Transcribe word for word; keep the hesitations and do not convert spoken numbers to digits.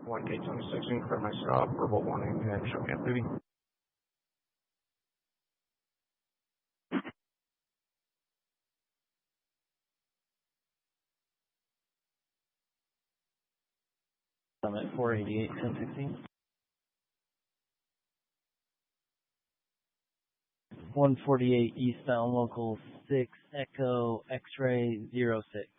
one K twenty-six, clear my stop, verbal warning, and show me up duty. Summit four eighty-eight, ten sixteen. one forty-eight eastbound local six Echo X-ray zero six.